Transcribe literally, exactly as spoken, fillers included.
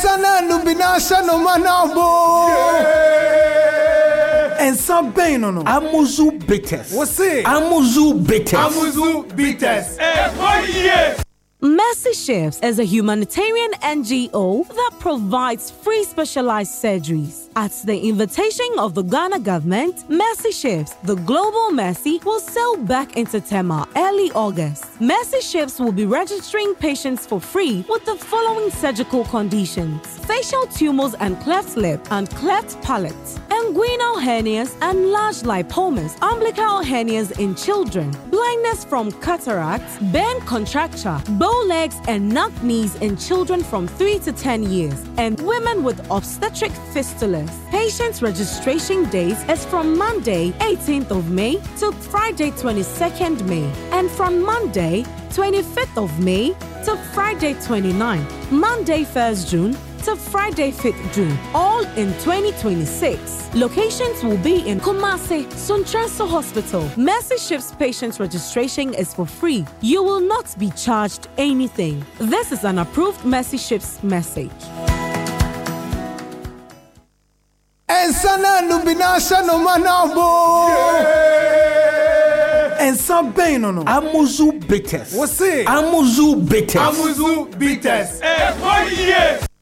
Ensana lubinasha no manabo. And some pain no no. Amuzu bitters. What's it? Amuzu bitters. Amuzu bitters. Mercy Shifts is a humanitarian N G O that provides free specialized surgeries. At the invitation of the Ghana government, Mercy Shifts, the global Mercy, will sail back into Tema early August. Mercy Shifts will be registering patients for free with the following surgical conditions: facial tumors and cleft lip and cleft palate, inguinal hernias and large lipomas, umbilical hernias in children, blindness from cataracts, bone contracture, bow legs and knock knees in children from three to ten years, and women with obstetric fistulas. Patients' registration dates is from Monday, eighteenth of May to Friday, twenty-second May, and from Monday, twenty-fifth of May to Friday, twenty-ninth, Monday, first June to Friday, fifth June, all in twenty twenty-six. Locations will be in Kumasi, Suntrenso Hospital. Mercy Shifts patients registration is for free. You will not be charged anything. This is an approved Mercy Shifts message. Ensana lubinasha no manabo. And some pain no no. Amuzu bitters. What's it? Amuzu bitters. Amuzu bitters.